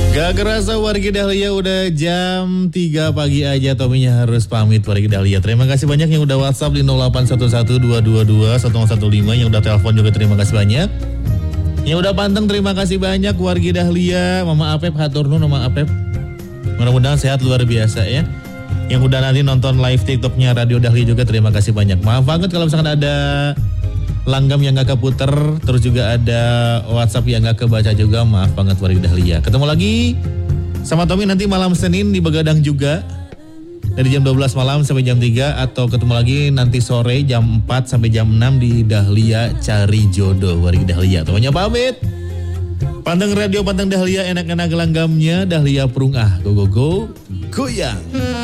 Gak kerasa wargi Dahlia udah jam 3 pagi aja, Tominya harus pamit wargi Dahlia. Terima kasih banyak yang udah WhatsApp di 0811222115, yang udah telepon juga terima kasih banyak. Yang udah panteng terima kasih banyak wargi Dahlia. Mama Apep hatur nuhun Mama Apep. Mudah-mudahan sehat luar biasa ya. Yang udah nanti nonton live TikToknya Radio Dahlia juga terima kasih banyak. Maaf banget kalau misalkan ada langgam yang gak keputer, terus juga ada WhatsApp yang gak kebaca juga, maaf banget warga Dahlia. Ketemu lagi sama Tommy nanti malam Senin di Begadang juga, dari jam 12 malam sampai jam 3, atau ketemu lagi nanti sore jam 4 sampai jam 6 di Dahlia Cari Jodoh warga Dahlia. Tomanya pamit. Panteng radio, panteng Dahlia, enak-enak langgamnya Dahlia Prung go goyang.